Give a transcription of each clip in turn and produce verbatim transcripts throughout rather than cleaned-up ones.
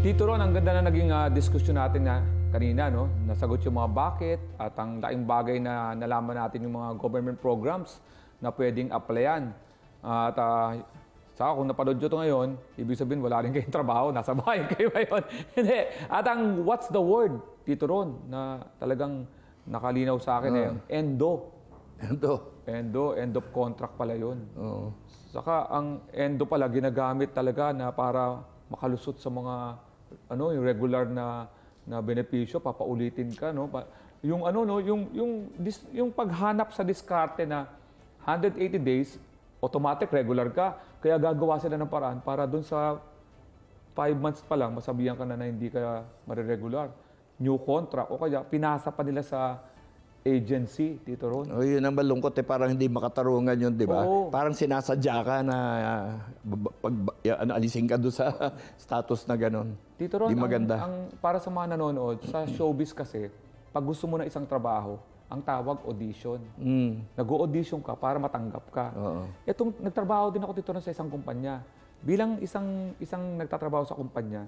Tito Ron, ang ganda na naging uh, diskusyon natin na kanina, no? Nasagot yung mga bakit at ang laking bagay na nalaman natin yung mga government programs na pwedeng applyan. Uh, at uh, sa kung napanood nyo ito ngayon, ibig sabihin wala rin kayong trabaho, nasa bahay kayo ngayon. Hindi. At ang what's the word, Tito Ron, na talagang nakalinaw sa akin, uh, eh, endo. Endo. Endo, end of contract pala yun. Oo. Saka ang endo pala ginagamit talaga na para makalusot sa mga ano, yung regular na na benepisyo, papaulitin ka, no? Pa, yung ano, no, yung yung dis, yung paghanap sa diskarte na one hundred eighty days, automatic regular ka. Kaya gagawa sila ng paraan para doon sa five months pa lang masabihan ka na na hindi ka mariregular. New contract o kaya pinasa pa nila sa agency, Tito Ron. O yun ang malungkot eh, parang hindi makatarungan yun, di ba? Oo. Parang sinasadya ka na uh, pag, ano, alisin ka doon sa status na gano'n. Tito Ron, di maganda. Ang, ang, para sa mga nanonood, sa showbiz kasi, pag gusto mo na isang trabaho, ang tawag audition. Mm. Nag-audition ka para matanggap ka. Oo. Itong, nagtrabaho din ako, Tito Ron, sa isang kumpanya. Bilang isang, isang nagtatrabaho sa kumpanya,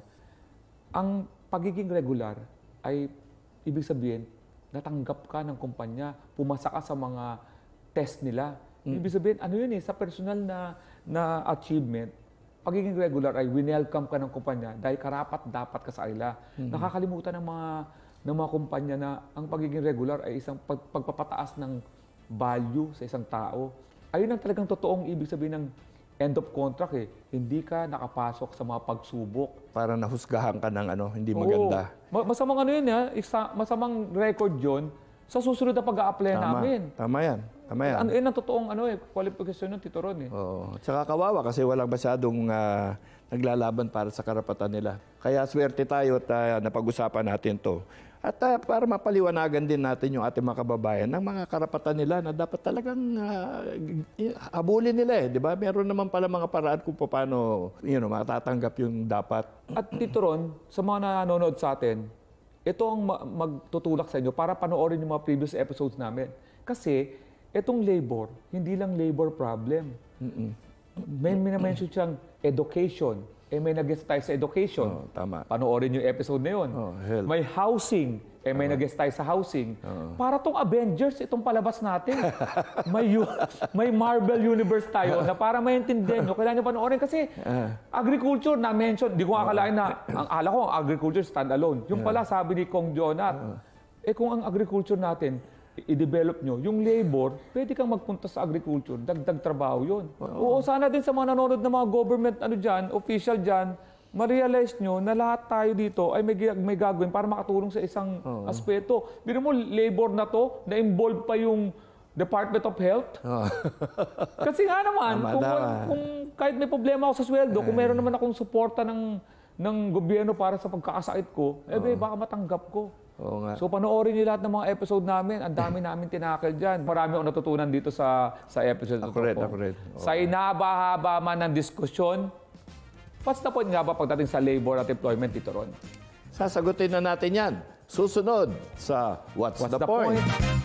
ang pagiging regular ay ibig sabihin, natanggap ka ng kumpanya, pumasa ka sa mga test nila. Mm. Ibig sabihin, ano yun eh, sa personal na, na achievement, pagiging regular ay winelcome ka ng kumpanya dahil karapat dapat ka sa kanila. Mm. Nakakalimutan ng mga, ng mga kumpanya na ang pagiging regular ay isang pag, pagpapataas ng value sa isang tao. Ayun ang talagang totoong ibig sabihin ng end of contract eh. Hindi ka nakapasok sa mga pagsubok. Parang nahusgahan ka ng ano, hindi maganda. Oo. Masamang ano yun ha, isa, masamang record yun sa susunod na pag-a-apply namin. Tama yan. Tama yan. Ano, yun ang totoong ano eh, qualification ng Tito Ron eh. Oo. At saka kawawa kasi walang masyadong uh, naglalaban para sa karapatan nila. Kaya swerte tayo at uh, napag-usapan natin to. At uh, para mapaliwanagan din natin yung ating mga kababayan ng mga karapatan nila na dapat talagang uh, habulin nila eh. Di ba? Meron naman pala mga paraan kung paano you know, matatanggap yung dapat. At Tito Ron, sa mga nanonood sa atin, ito ang ma- magtutulak sa inyo para panoorin yung mga previous episodes namin. Kasi itong labor, hindi lang labor problem. Mm-mm. May minamention siyang education. Eh may nag-guest tayo sa education. Oh, tama. Panoorin yung episode na yun. Oh, hell. May housing. Eh may uh, nag-guest tayo sa housing. Uh, Para tong Avengers, itong palabas natin. may, may Marvel Universe tayo na para maintindihan nyo, kailangan nyo panoorin kasi uh, agriculture na-mention. Di ko akalain na, ang ala ko, ang agriculture stand-alone. Yung pala, sabi ni Kong Jonat, uh, eh kung ang agriculture natin, i-develop nyo, yung labor, pwede kang magpunta sa agriculture, dagdag trabaho yun. Oo, sana din sa mga nanonood ng mga government, ano dyan, official dyan, ma-realize nyo na lahat tayo dito ay may, may gagawin para makatulong sa isang Oo. aspeto. Biro mo, labor na to, na-involve pa yung Department of Health. Oh. Kasi nga naman, kung, kung kahit may problema ako sa sweldo, kung meron naman akong suporta ng, ng gobyerno para sa pagkakasakit ko, oh. eh baka matanggap ko. Oo nga. So panoorin niyo lahat ng mga episode namin. Ang dami namin tinakil dyan. Marami akong natutunan dito sa sa episode. Ako rin, ako rin. Sa inaba-haba man ng diskusyon, what's the point nga ba pagdating sa labor at employment, Tito Ron? Sasagutin na natin yan. Susunod sa What's, what's the, the Point? point?